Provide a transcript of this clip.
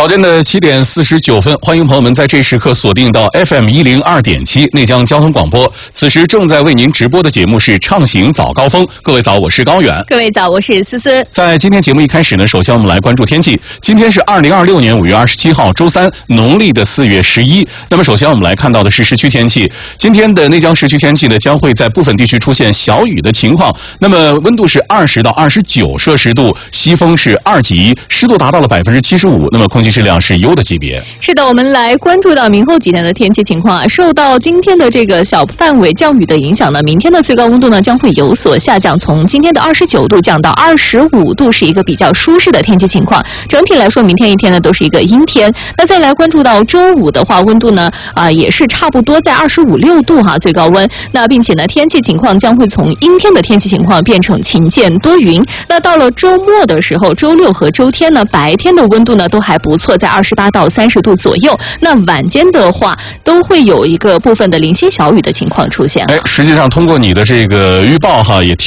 早间的7点49分，欢迎朋友们在这时刻锁定到 FM 102.7内江交通广播。此时正在为您直播的节目是畅行早高峰。各位早，我是高远。 各位早，我是思思。 在今天节目一开始呢，首先我们来关注天气。今天是2026年5月27号，周三，农历的4月11。那么首先我们来看到的是市区天气。今天的内江市区天气呢，将会在部分地区出现小雨的情况。那么温度是20到29摄氏度，西风是2级，湿度达到了75%。那么空气质量是优的级别。 是的，我们来关注到明后几天的天气情况啊。受到今天的这个小范围降雨的影响呢，明天的最高温度呢将会有所下降，从今天的29度降到25度，是一个比较舒适的天气情况。整体来说，明天一天呢都是一个阴天。那再来关注到周五的话，温度呢也是差不多在25、6度哈最高温。那并且呢，天气情况将会从阴天的天气情况变成晴间多云。那到了周末的时候，周六和周天呢，白天的温度呢都还不错，在28到30度左右。那晚间的话，都会有一个部分的零星小雨的情况出现。 实际上通过你的这个预报哈，也